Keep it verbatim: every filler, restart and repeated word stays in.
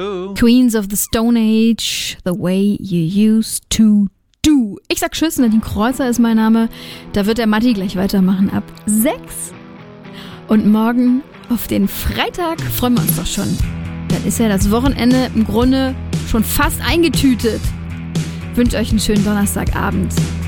Queens of the Stone Age, The Way You Used to Do. Ich sag Tschüss, Nadine Kreuzer ist mein Name. Da wird der Matti gleich weitermachen ab sechs. Und morgen auf den Freitag freuen wir uns doch schon. Dann ist ja das Wochenende im Grunde schon fast eingetütet. Ich wünsche euch einen schönen Donnerstagabend.